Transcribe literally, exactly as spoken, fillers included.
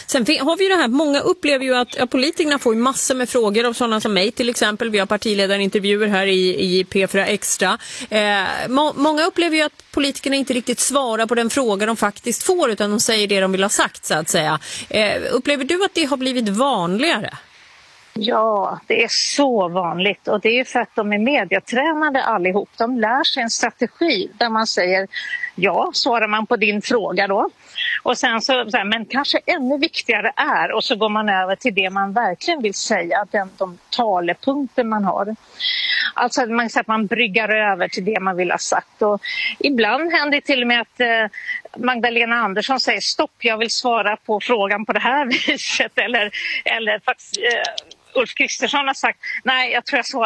Sen har vi ju det här, många upplever ju att ja, politikerna får ju massor med frågor av sådana som mig till exempel. Vi har partiledarintervjuer här i, i P fyra Extra. Eh, må, många upplever ju att politikerna inte riktigt svarar på den fråga de faktiskt får, utan de säger det de vill ha sagt, så att säga. Eh, upplever du att det har blivit vanligare? Ja, det är så vanligt, och det är ju för att de är medietränade allihop. De lär sig en strategi där man säger ja, svarar man på din fråga då. Och sen så, så här, men kanske ännu viktigare är, och så går man över till det man verkligen vill säga, den, de talepunkter man har. Alltså man, så att man bryggar över till det man vill ha sagt. Och ibland händer det till och med att eh, Magdalena Andersson säger stopp, jag vill svara på frågan på det här viset. Eller, eller faktiskt... Eh, Ulf Kristersson har sagt, nej jag tror jag svarar